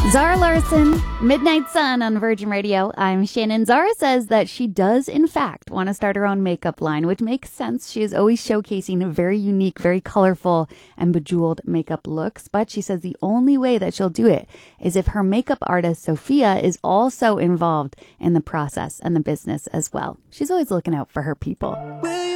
Zara Larson, Midnight Sun on Virgin Radio. I'm Shannon. Zara says that she does, in fact, want to start her own makeup line, which makes sense. She is always showcasing very unique, very colorful, and bejeweled makeup looks. But she says the only way that she'll do it is if her makeup artist, Sophia, is also involved in the process and the business as well. She's always looking out for her people.